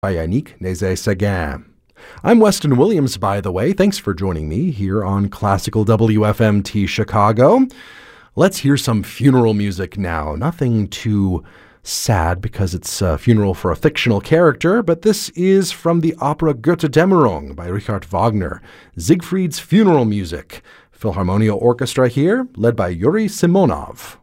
by Yannick Nézet-Séguin. I'm Weston Williams, by the way. Thanks for joining me here on Classical WFMT Chicago. Let's hear some funeral music now. Nothing too sad because it's a funeral for a fictional character, but this is from the opera Götterdämmerung by Richard Wagner, Siegfried's funeral music. Philharmonia Orchestra here, led by Yuri Simonov.